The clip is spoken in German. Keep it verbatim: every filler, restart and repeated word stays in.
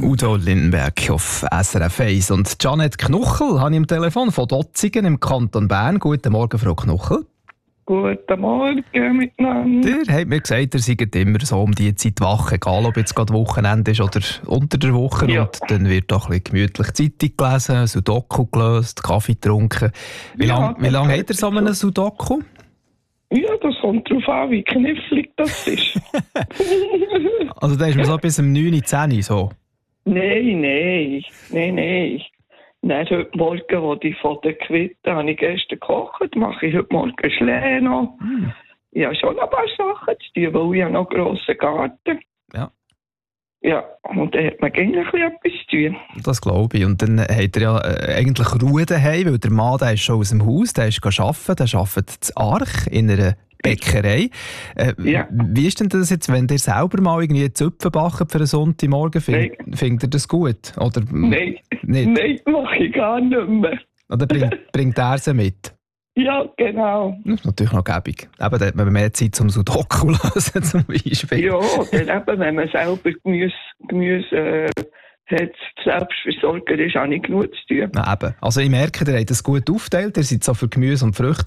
Udo Lindenberg auf S R F eins. Und Janet Knuchel habe ich am Telefon von Dotzingen im Kanton Bern. Guten Morgen, Frau Knuchel. Guten Morgen miteinander. Ihr habt mir gesagt, ihr seid immer so um die Zeit wach, egal ob jetzt gerade Wochenende ist oder unter der Woche. Ja. Und dann wird auch ein bisschen gemütlich Zeitung gelesen, Sudoku gelöst, Kaffee getrunken. Wie Ja, lange wie das lang gehört habt ihr so einen Sudoku? Ja, das kommt darauf an, wie knifflig das ist. Also da ist man so bis um neun, zehn so. Nein, nein, nein, nein. Nein, heute Morgen, wo ich von der Quitte habe ich gestern gekocht, mache ich heute Morgen Schlee noch. Mm. Ich habe schon noch ein paar Sachen zu tun, weil ich habe noch einen grossen Garten. Ja. Ja, und da hat man gerne ein bisschen etwas zu tun. Das glaube ich. Und dann habt ihr ja äh, eigentlich Ruhe daheim, weil der Mann der ist schon aus dem Haus, der ist arbeiten, der arbeitet in Arch in einer Bäckerei. Äh, Ja. Wie ist denn das jetzt, wenn ihr selber mal irgendwie Zöpfe backen für einen Sonntagmorgen? Find, findet ihr das gut? Oder Nein, nicht? nein, mache ich gar nicht mehr. Oder bringt, bringt er sie mit? Ja, genau. Das ist natürlich noch gäbig. Eben, da hat man mehr Zeit zum Sudoku lösen zum Beispiel. Ja, dann eben, wenn man selber Gemüse, Gemüse äh, hat, Selbstversorger ist, auch nicht genug zu tun. Na, eben. Also ich merke, ihr habt das gut aufgeteilt. Ihr seid so für Gemüse und Früchte